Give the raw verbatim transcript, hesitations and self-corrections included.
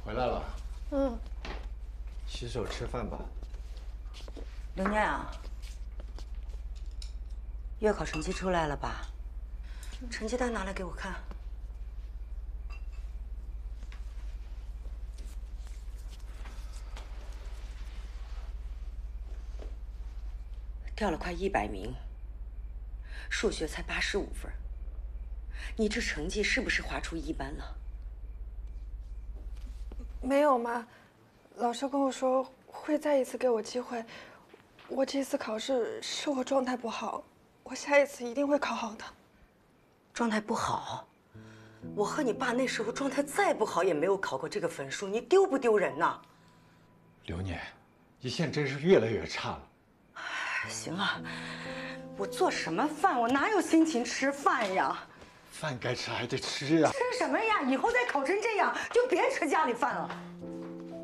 回来了。 嗯。 洗手吃饭吧。 刘念啊，月考成绩出来了吧？成绩单拿来给我看。掉了快一百名，数学才八十五分。你这成绩是不是划出一班了？ 没有妈，老师跟我说会再一次给我机会。我这次考试是我状态不好，我下一次一定会考好的。 状态不好？我和你爸那时候状态再不好，也没有考过这个分数，你丢不丢人呐？ 刘念，你现在真是越来越差了。 行了，我做什么饭，我哪有心情吃饭呀？ 饭该吃还得吃呀。 吃什么呀？以后再考成这样，就别吃家里饭了。